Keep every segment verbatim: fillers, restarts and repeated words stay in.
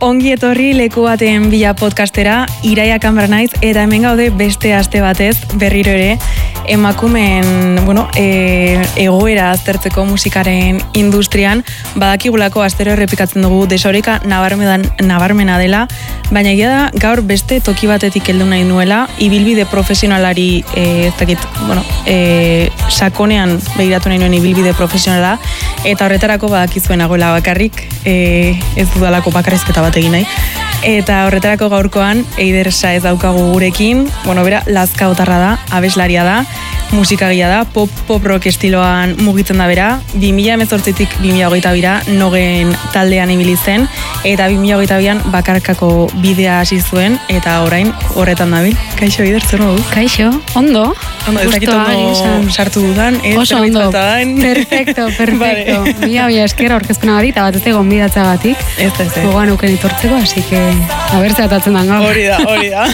Ongi etorri leku baten bila podcastera, Iraia Kanbra naiz, eta hemen gaude beste aste batez berriro ere emakumeen, bueno, e, egoera aztertzeko musikaren industrian, badakigulako astero errepikatzen dugu desoreka nabarmedan nabarmena dela, baina egia da gaur beste toki batetik heldu nahi nuela, ibilbide profesionalari e, ez dakit, bueno, e, sakonean begiratu nahi nuen ibilbide profesionala, eta horretarako badakizuen nagoela bakarrik, e, ez dudalako bakarrizketa bat egin nahi. Eta horretarako gaurkoan Eider Saez daukagu gurekin, bueno, bera, lazka otarra da, abeslaria da, musikagia da, pop, pop rock estiloan mugitzen da bera, bi mila hemezortzitik bi mila hogeita bira Nogen taldean ibili zen, eta bi mila hogeita bian bakarkako bidea hasi zuen, eta orain horretan dabil. Kaixo, Eider, zer modu? Kaixo, ondo. Ondo, ez dakit ondo sartu dudan, ez? Oso ondo, perfecto, perfecto. Mila hoia eskera orkezpena bat, eta bat ez egon bidatza batik. Ez, ez, ez. Gogoan euken itortzeko, así que a ber zehatatzen dan gaur. Hori da, hori da.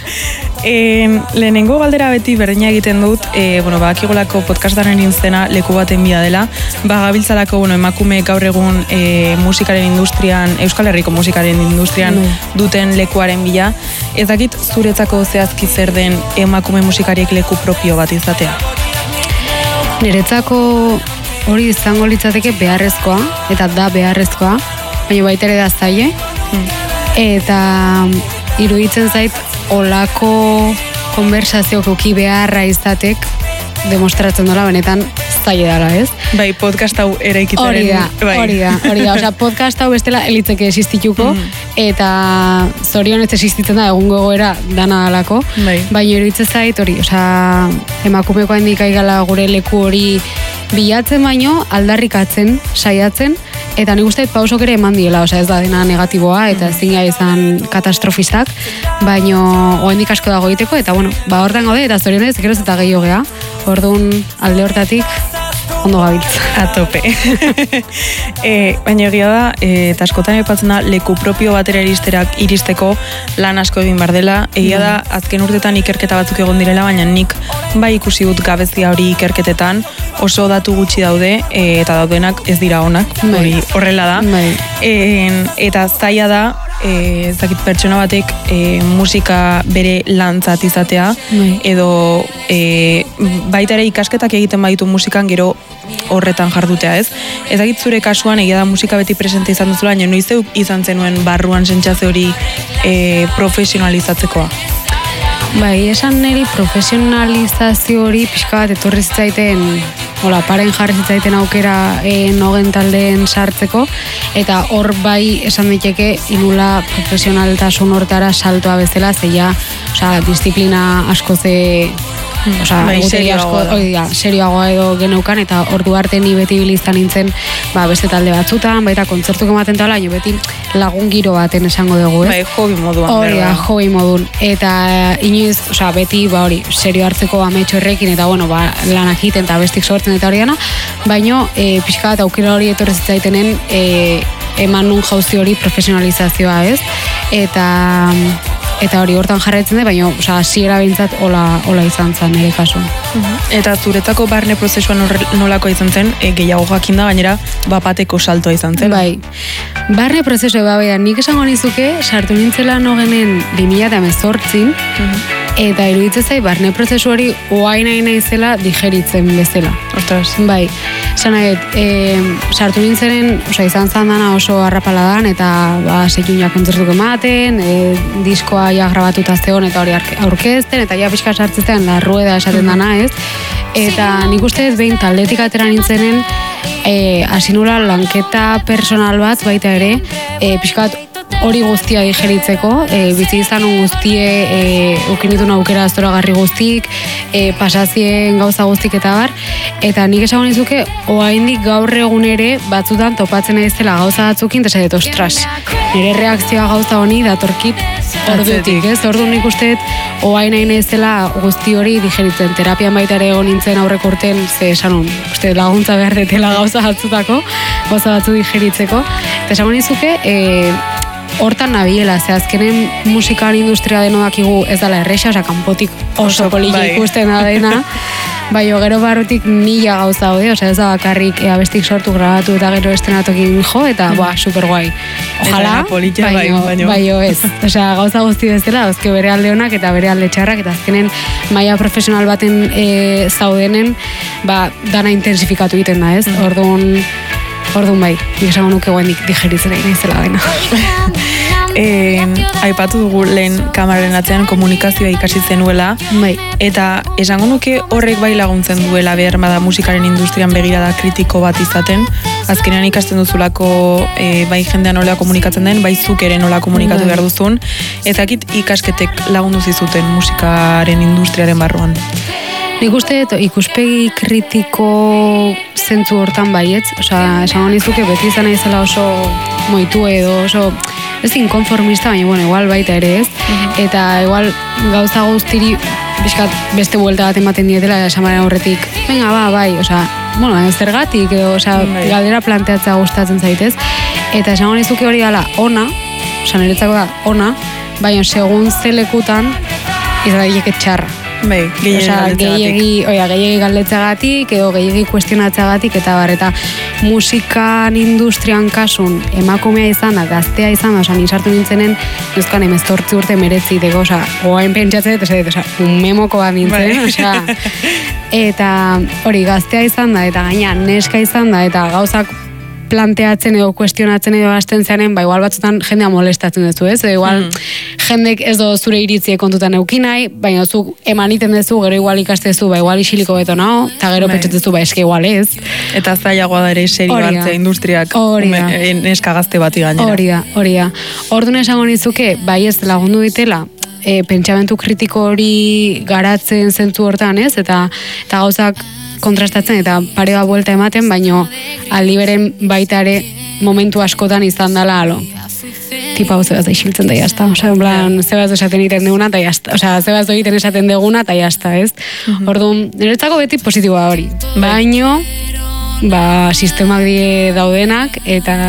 E, lehenengo galdera beti berdina egiten dut, e, bueno, bakigolako podcastaren intzena leku baten bida dela, bagabiltzalako, bueno, emakume gaur egun e, musikaren industrian, Euskal Herriko musikaren industrian no. duten lekuaren bila, ez dakit zuretzako zehazki zer den emakume musikariek leku propio bat izatea? Niretzako hori izango litzateke beharrezkoa, eta da beharrezkoa, baina baita ere da zaie, hmm. eta iruditzen zait olako konversazio ki beharra izatek demostratzen dola benetan zaila dara, ez? Bai, podcast hau eraikitaren. Hori da, bai. hori da, hori da. Osea, podcast hau bestela elitzeke existituko, mm. eta zorion ez existitzen da egungo egoera dana alako. Bai. Baina iruditzen zait hori, osea, emakumeko handik aigala gure leku hori bilatzen baino, aldarrikatzen, saiatzen, eta nik uste pausok ere eman diela, osea ez da dena negatiboa, eta ez dina izan katastrofistak, baino oendik asko dago egiteko, eta bueno, ba hortan gaude, eta zorionez, geroz eta gehiago gea, orduan alde hortatik, ondo gabiltz. A tope. e, baina egia da, e, eta askotan epatzen da, leku propio batera iristerak iristeko lan asko egin bar dela. Egia da, azken urtetan ikerketa batzuk egon direla, baina nik bai ikusi dut gabezia hori ikerketetan, oso datu gutxi daude, e, eta daudenak ez dira onak, hori horrela da. E, eta zaila da, e, ez dakit pertsona batek e, musika bere lantzat izatea, Mai. edo e, baita ere ikasketak egiten baditu musikan gero horretan jardutea, ez? Ez dakit zure kasuan egia da musika beti presente izan duzula, baina noiz izan zenuen barruan sentsazio hori e, profesionalizatzekoa? Bai, esan niri profesionalizazio hori pixka bat etorri zitzaiten, hola, paren jarri zitzaiten aukera e, Nogen taldeen sartzeko, eta hor bai esan daiteke inula profesionaltasun hortara saltoa bezala, zeia, osea, disiplina asko ze... Osa, bai, serioagoa da. Serioagoa edo geneukan, eta ordu arte ni beti biliztan nintzen ba, beste talde batzutan, baita kontzertuk ematen tala, baina beti lagun giro baten esango dugu, ez? Bai, hobi moduan. Hori da, hobi modun. Eta inoiz, osa, beti, ba hori, serio hartzeko ametxo errekin, eta bueno, ba, lanak iten eta bestik sortzen eta hori dana, baina e, pixka bat aukera hori etorri zitzaitenen e, eman nun jauzi hori profesionalizazioa, ez? Eta... Eta hori hortan jarraitzen da, baina hasiera behintzat hola, hola izan zen nire kasuan. Uh-huh. Eta zuretzako barne prozesuan nolako izan zen, e, gehiago jakin da, gainera bapateko saltoa izan zen? Bai, barne prozesu eba behan, nik esango nizuke, sartu nintzela Nogenen bi mila hemezortzin, uh-huh. eta iruditzen zai, barne prozesu hori oain nahi naizela digeritzen bezala. Ostras. Bai, esan nahi, e, sartu nintzenen, oza, izan zan dana oso harrapaladan, eta ba, sekiunak kontzertuk ematen, e, diskoa ja grabatuta zeon eta hori aurkezten, eta ja pixka sartzetan la rueda esaten dana, ez? Eta nik uste ez behin taldetik atera nintzenen e, asinula lanketa personal bat baita ere, e, pixka bat hori guztia digeritzeko, e, bizi izan guztie, e, ukinitun aukera azoragarri guztik, e, pasazien gauza guztik eta bar, eta nik esango nizuke, oaindik gaur egun ere batzutan topatzen naizela gauza batzukin, eta zaidet, ostras, nire reakzioa gauza honi datorkit ordutik, ez? Ordu nik usteet, oain nahi naizela guzti hori digeritzen, terapian baita ere egon nintzen aurreko urten, ze esanun, uste laguntza behar detela gauza batzutako, gauza batzu digeritzeko, eta esango nizuke, e, hortan nabiela, ze azkenen musikaren industria denodakigu ez dela erresa, oza, kanpotik oso poliki ikusten da dena, bai, gero barrutik mila gauza daude, oza, ez da bakarrik e, abestik sortu grabatu eta gero estenatokin jo, eta, mm. ba, super guai. Ojalá, baino, baino. baino ez. Oza, gauza guzti bezala, azke bere alde honak eta bere alde txarrak, eta azkenen maila profesional baten e, zaudenen, ba, dana intensifikatu egiten da, ez? Mm. Orduan, orduan bai, nik esango nuke guendik digeritzen egin izela dena. E, aipatu dugu lehen kameraren atzean komunikazioa ikasi zenuela, bai. Eta esango nuke horrek bai laguntzen duela behar bada musikaren industrian begirada kritiko bat izaten, azkenean ikasten duzulako e, bai jendea nola komunikatzen den, bai zuk ere nola komunikatu behar duzun, ezakit ikasketek lagundu zizuten musikaren industriaren barruan. Nik uste ikuspegi kritiko zentzu hortan baietz, osea, esango nizuke beti izan naizela oso moitu edo oso ez inkonformista, baina bueno, igual baita ere ez, mm-hmm. eta igual gauza guztiri bizkat beste buelta bat ematen dietela esamaren horretik, venga ba, bai, osea, bueno, zergatik edo, osea, mm-hmm. galdera planteatzea gustatzen zaitez, eta esango nizuke hori dala ona, osea, niretzako da ona, baina segun zelekutan izadileke txarra. Bai, gehiegi gehiegi galdetzagatik edo gehiegi kuestionatzagatik eta bar, eta musikan industrian kasun emakumea izan da, gaztea izan da, oza, nisartu nintzenen nuzkan emezortzi urte meretzi dego, oza, oain pentsatzen, oza, un memoko bat nintzen, oza, eta hori gaztea izan da, eta gaina neska izan da, eta gauzak planteatzen edo kuestionatzen edo hasten zearen, ba igual batzutan jendea molestatzen duzu, ez? Edo igual mm. jendek ez do zure iritzie kontutan eukinai, baina zuk eman iten duzu, gero igual ikastezu, ba igual isiliko beto nao, eta gero pentsatzen ba eske igual ez. Eta zailagoa da ere serio hartzea industriak neska gazte bati gainera. Hori da, hori da. Orduan esango nizuke, bai ez lagundu ditela, e, pentsamentu kritiko hori garatzen zentzu hortan, ez? Eta, eta gauzak kontrastatzen eta pare bat buelta ematen, baino aldi beren baita ere momentu askotan izan dela alo. Tipa hau zebaz da isiltzen da jazta. Osa, en plan, zebaz esaten egiten deguna eta jazta. Osa, zebaz egiten esaten deguna eta jazta, ez? Uh-huh. Orduan, niretzako beti positiboa hori. Baino, ba, sistemak die daudenak eta